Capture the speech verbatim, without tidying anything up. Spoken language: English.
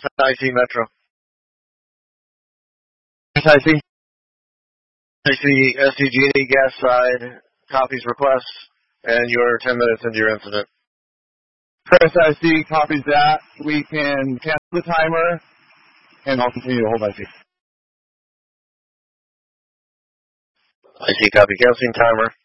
I C Metro. I C. I see S D G N E gas side, copies request, and you're ten minutes into your incident. Chris, I C copies that. We can cancel the timer, and I'll continue to hold I C. I C copy canceling timer.